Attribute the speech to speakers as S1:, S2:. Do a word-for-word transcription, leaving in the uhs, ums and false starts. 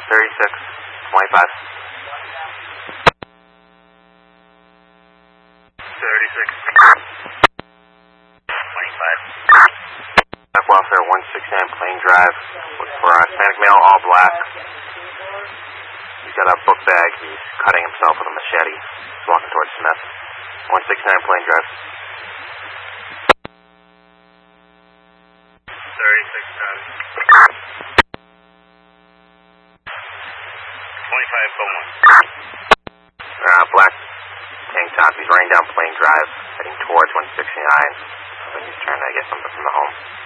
S1: thirty-six twenty-five. thirty-six twenty-five. Black Welfare one sixty-nine Plain Drive. Look for a Hispanic male, all black. He's got a book bag. He's cutting himself with a machete. He's walking towards Smith. one sixty-nine Plain Drive. thirty-six ten. twenty-five one. Uh, black tank top. He's running down Plain Drive, heading towards one sixty-nine. I think he's trying to get something from the home.